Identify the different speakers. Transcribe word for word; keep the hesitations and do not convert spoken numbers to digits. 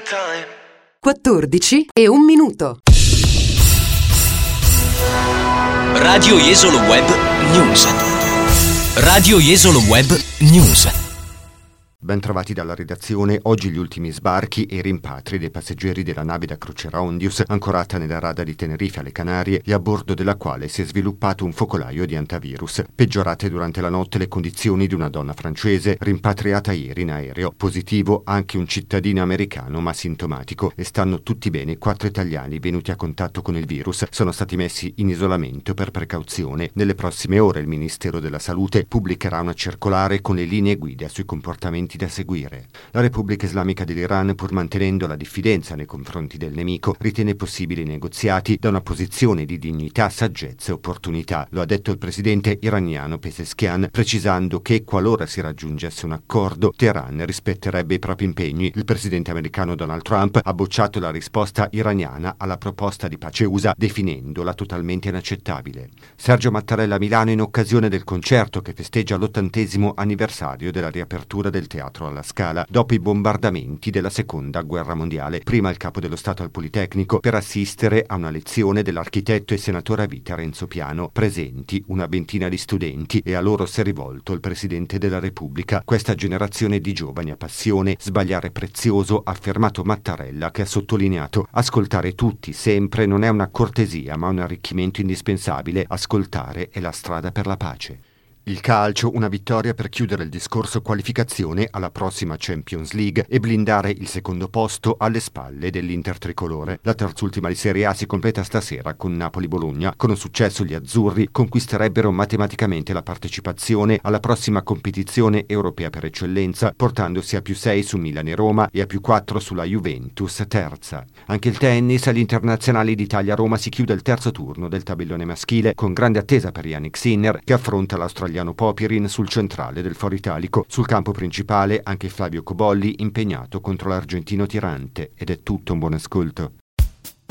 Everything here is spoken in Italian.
Speaker 1: quattordici e un minuto.
Speaker 2: Radio Jesolo Web News. Radio Jesolo Web News.
Speaker 3: Ben trovati dalla redazione. Oggi gli ultimi sbarchi e rimpatri dei passeggeri della nave da crociera Ondius, ancorata nella rada di Tenerife alle Canarie e a bordo della quale si è sviluppato un focolaio di antivirus. Peggiorate durante la notte le condizioni di una donna francese rimpatriata ieri in aereo. Positivo anche un cittadino americano ma sintomatico, e stanno tutti bene quattro italiani venuti a contatto con il virus. Sono stati messi in isolamento per precauzione. Nelle prossime ore il Ministero della Salute pubblicherà una circolare con le linee guida sui comportamenti da seguire. La Repubblica Islamica dell'Iran, pur mantenendo la diffidenza nei confronti del nemico, ritiene possibili negoziati da una posizione di dignità, saggezza e opportunità. Lo ha detto il presidente iraniano Pezeshkian, precisando che qualora si raggiungesse un accordo, Teheran rispetterebbe i propri impegni. Il presidente americano Donald Trump ha bocciato la risposta iraniana alla proposta di pace U S A, definendola totalmente inaccettabile. Sergio Mattarella a Milano in occasione del concerto che festeggia l'ottantesimo anniversario della riapertura del teatro alla Scala dopo i bombardamenti della seconda guerra mondiale. Prima il capo dello Stato al Politecnico per assistere a una lezione dell'architetto e senatore a vita Renzo Piano. Presenti una ventina di studenti, e a loro si è rivolto il Presidente della Repubblica. Questa generazione di giovani ha passione, sbagliare è prezioso, ha affermato Mattarella, che ha sottolineato: ascoltare tutti sempre non è una cortesia ma un arricchimento indispensabile. Ascoltare è la strada per la pace. Il calcio, una vittoria per chiudere il discorso qualificazione alla prossima Champions League e blindare il secondo posto alle spalle dell'Inter tricolore. La terzultima di Serie A si completa stasera con Napoli-Bologna. Con un successo gli azzurri conquisterebbero matematicamente la partecipazione alla prossima competizione europea per eccellenza, portandosi a più sei su Milan e Roma e a più quattro sulla Juventus terza. Anche il tennis, agli internazionali d'Italia a Roma si chiude il terzo turno del tabellone maschile con grande attesa per Jannik Sinner, che affronta l'australiano Popyrin sul centrale del Foro Italico. Sul campo principale anche Flavio Cobolli impegnato contro l'argentino Tirante. Ed è tutto, un buon ascolto.